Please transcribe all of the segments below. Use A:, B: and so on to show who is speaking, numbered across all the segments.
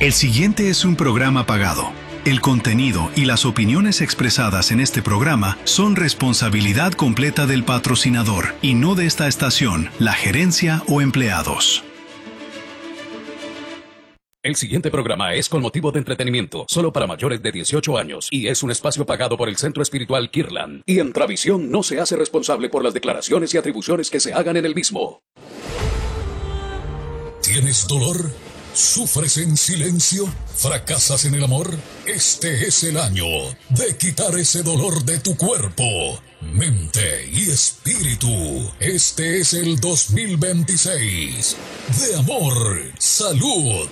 A: El siguiente es un programa pagado. El contenido y las opiniones expresadas en este programa son responsabilidad completa del patrocinador y no de esta estación, la gerencia o empleados.
B: El siguiente programa es con motivo de entretenimiento, solo para mayores de 18 años, y es un espacio pagado por el Centro Espiritual Kirtland. Y Entravisión no se hace responsable por las declaraciones y atribuciones que se hagan en el mismo.
C: ¿Tienes dolor? ¿Sufres en silencio? ¿Fracasas en el amor? Este es el año de quitar ese dolor de tu cuerpo, mente y espíritu. Este es el 2026 de amor, salud,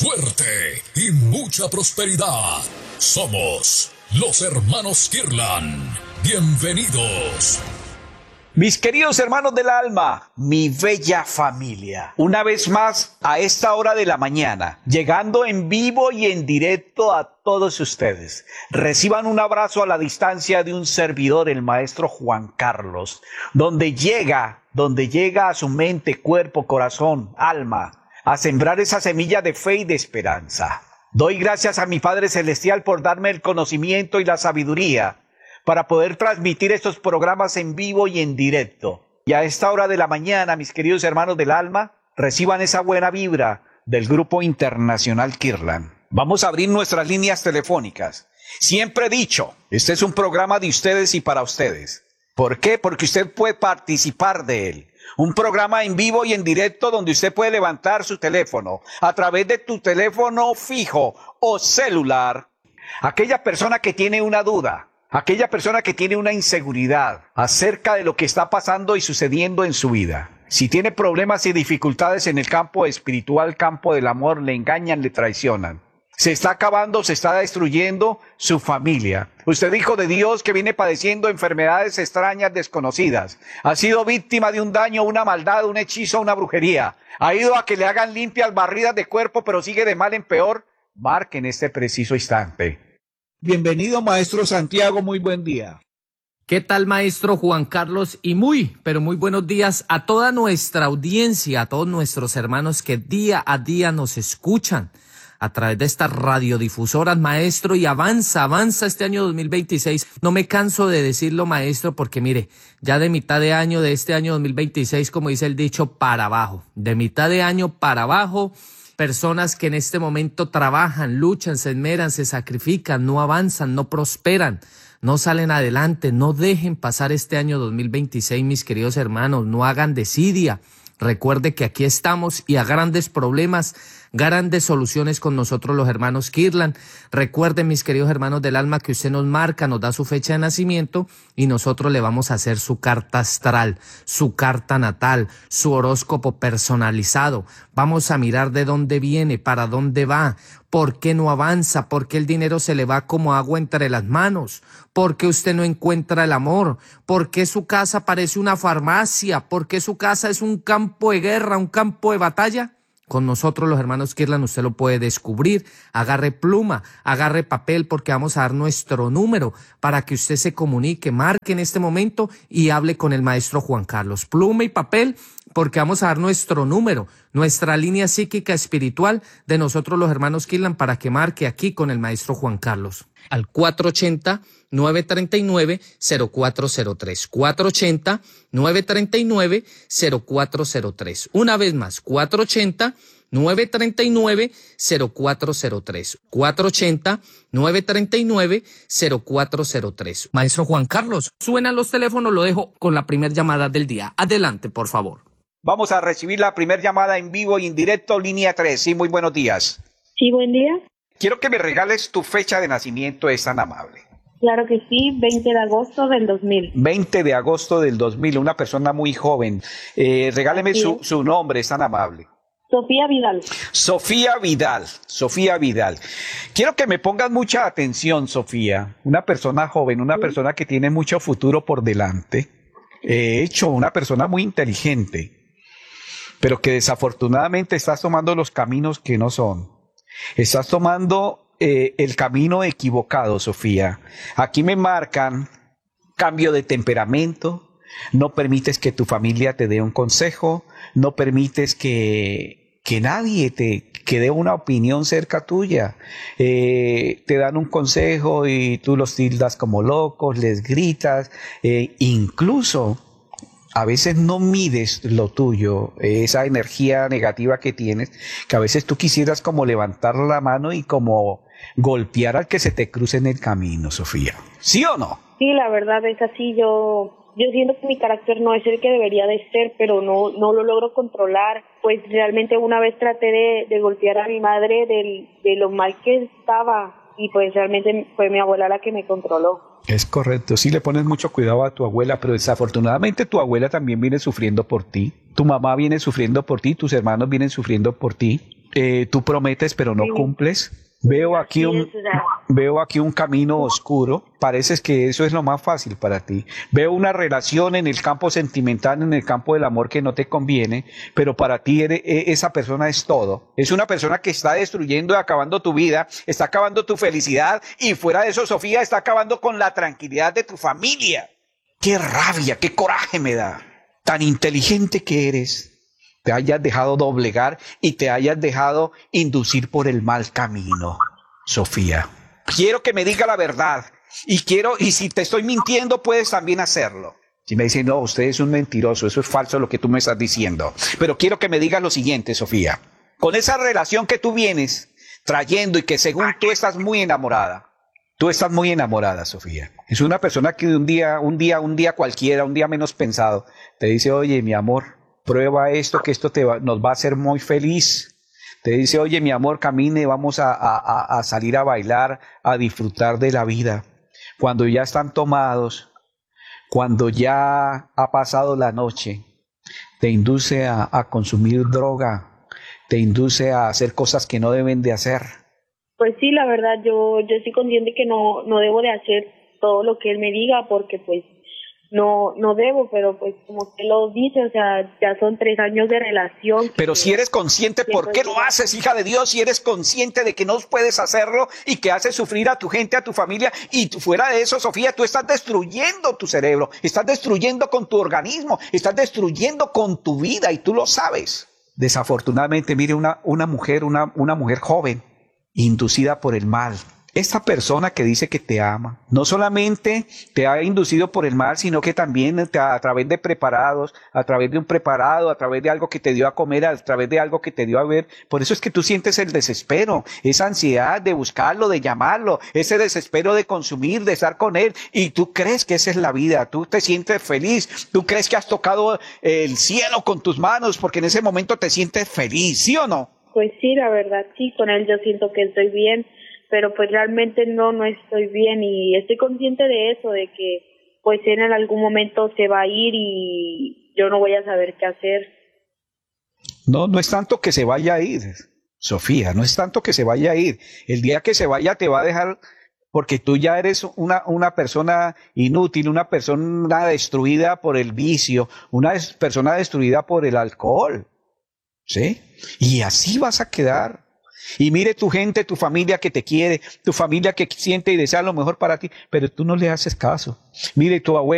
C: suerte y mucha prosperidad. Somos los hermanos Kirtland. Bienvenidos.
D: Mis queridos hermanos del alma, mi bella familia, una vez más a esta hora de la mañana, llegando en vivo y en directo a todos ustedes. Reciban un abrazo a la distancia de un servidor, el maestro Juan Carlos, donde llega a su mente, cuerpo, corazón, alma, a sembrar esa semilla de fe y de esperanza. Doy gracias a mi Padre Celestial por darme el conocimiento y la sabiduría para poder transmitir estos programas en vivo y en directo. Y a esta hora de la mañana, mis queridos hermanos del alma, reciban esa buena vibra del Grupo Internacional Kirtland. Vamos a abrir nuestras líneas telefónicas. Siempre he dicho, este es un programa de ustedes y para ustedes. ¿Por qué? Porque usted puede participar de él. Un programa en vivo y en directo donde usted puede levantar su teléfono a través de tu teléfono fijo o celular. Aquella persona que tiene una duda, aquella persona que tiene una inseguridad acerca de lo que está pasando y sucediendo en su vida. Si tiene problemas y dificultades en el campo espiritual, campo del amor, le engañan, le traicionan. Se está acabando, se está destruyendo su familia. Usted, hijo de Dios, que viene padeciendo enfermedades extrañas, desconocidas. Ha sido víctima de un daño, una maldad, un hechizo, una brujería. Ha ido a que le hagan limpias barridas de cuerpo, pero sigue de mal en peor. Marque en este preciso instante.
E: Bienvenido, maestro Santiago, muy buen día.
F: ¿Qué tal, maestro Juan Carlos? Y muy buenos días a toda nuestra audiencia, a todos nuestros hermanos que día a día nos escuchan a través de estas radiodifusoras, maestro, y avanza este año 2026. No me canso de decirlo, maestro, porque mire, ya de mitad de año, de este año 2026, como dice el dicho, para abajo. De mitad de año para abajo. Personas que en este momento trabajan, luchan, se esmeran, se sacrifican, no avanzan, no prosperan, no salen adelante. No dejen pasar este año 2026, mis queridos hermanos, no hagan desidia. Recuerde que aquí estamos y a grandes problemas, grandes soluciones con nosotros los hermanos Kirtland. Recuerden, mis queridos hermanos del alma, que usted nos marca, nos da su fecha de nacimiento y nosotros le vamos a hacer su carta astral, su carta natal, su horóscopo personalizado. Vamos a mirar de dónde viene, para dónde va, por qué no avanza, por qué el dinero se le va como agua entre las manos, por qué usted no encuentra el amor, por qué su casa parece una farmacia, por qué su casa es un campo de guerra, un campo de batalla. Con nosotros los hermanos Kirtland usted lo puede descubrir. Agarre pluma, agarre papel, porque vamos a dar nuestro número para que usted se comunique, marque en este momento y hable con el maestro Juan Carlos. Pluma y papel, porque vamos a dar nuestro número, nuestra línea psíquica espiritual de nosotros los hermanos Kirtland, para que marque aquí con el maestro Juan Carlos al 480-939-0403. 480-939-0403. Una vez más, 480-939-0403. 480-939-0403. Maestro Juan Carlos, suenan los teléfonos, lo dejo con la primera llamada del día. Adelante, por favor.
D: Vamos a recibir la primera llamada en vivo y en directo, línea 3. Sí, muy buenos días.
G: Sí, buen día.
D: Quiero que me regales tu fecha de nacimiento, es tan amable.
G: Claro que sí, 20 de agosto del 2000.
D: 20 de agosto del 2000, una persona muy joven. Regáleme su nombre, es tan amable.
G: Sofía Vidal.
D: Sofía Vidal, Sofía Vidal. Quiero que me pongas mucha atención, Sofía. Una persona joven, una persona que tiene mucho futuro por delante. Una persona muy inteligente, pero que desafortunadamente estás tomando los caminos que no son. Estás tomando el camino equivocado, Sofía. Aquí me marcan cambio de temperamento, no permites que tu familia te dé un consejo, no permites que que nadie que dé una opinión cerca tuya. Te dan un consejo y tú los tildas como locos, les gritas, incluso a veces no mides lo tuyo, esa energía negativa que tienes, que a veces tú quisieras como levantar la mano y como golpear al que se te cruce en el camino, Sofía. ¿Sí o no?
G: Sí, la verdad es así. Yo siento que mi carácter no es el que debería de ser, pero no lo logro controlar. Pues realmente una vez traté de golpear a mi madre de lo mal que estaba y pues realmente fue mi abuela la que me controló.
D: Es correcto, sí le pones mucho cuidado a tu abuela, pero desafortunadamente tu abuela también viene sufriendo por ti, tu mamá viene sufriendo por ti, tus hermanos vienen sufriendo por ti, tú prometes pero no cumples. Veo aquí un camino oscuro. Pareces que eso es lo más fácil para ti. Veo una relación en el campo sentimental, en el campo del amor que no te conviene, pero para ti esa persona es todo. Es una persona que está destruyendo y acabando tu vida, está acabando tu felicidad y fuera de eso, Sofía, está acabando con la tranquilidad de tu familia. ¡Qué rabia, qué coraje me da! Tan inteligente que eres. Te hayas dejado doblegar y te hayas dejado inducir por el mal camino, Sofía. Quiero que me diga la verdad y si te estoy mintiendo, puedes también hacerlo. Si me dicen, no, usted es un mentiroso, eso es falso lo que tú me estás diciendo. Pero quiero que me digas lo siguiente, Sofía. Con esa relación que tú vienes trayendo y que según tú estás muy enamorada, Sofía. Es una persona que un día cualquiera, un día menos pensado, te dice, oye, mi amor, prueba esto, que esto nos va a hacer muy feliz. Te dice, oye, mi amor, camine, vamos a salir a bailar, a disfrutar de la vida. Cuando ya están tomados, cuando ya ha pasado la noche, te induce a consumir droga, te induce a hacer cosas que no deben de hacer.
G: Pues sí, la verdad, yo estoy consciente que no debo de hacer todo lo que él me diga porque pues no debo, pero pues como usted lo dice, o sea, ya son 3 años de relación.
D: Pero si eres consciente, ¿por qué lo haces, hija de Dios? Si eres consciente de que no puedes hacerlo y que haces sufrir a tu gente, a tu familia, y fuera de eso, Sofía, tú estás destruyendo tu cerebro, estás destruyendo con tu organismo, estás destruyendo con tu vida y tú lo sabes. Desafortunadamente, mire, una mujer joven, inducida por el mal. Esta persona que dice que te ama, no solamente te ha inducido por el mal, sino que también a través de preparados, a través de un preparado, a través de algo que te dio a comer, a través de algo que te dio a ver. Por eso es que tú sientes el desespero, esa ansiedad de buscarlo, de llamarlo, ese desespero de consumir, de estar con él. Y tú crees que esa es la vida, tú te sientes feliz, tú crees que has tocado el cielo con tus manos porque en ese momento te sientes feliz, ¿sí o no?
G: Pues sí, la verdad, sí, con él yo siento que estoy bien. Pero pues realmente no estoy bien y estoy consciente de eso, de que pues él en algún momento se va a ir y yo no voy a saber qué hacer.
D: No es tanto que se vaya a ir, Sofía, no es tanto que se vaya a ir. El día que se vaya te va a dejar porque tú ya eres una persona inútil, una persona destruida por el vicio, una persona destruida por el alcohol, ¿sí? Y así vas a quedar. Y mire tu gente, tu familia que te quiere, tu familia que siente y desea lo mejor para ti, pero tú no le haces caso. Mire tu abuelo.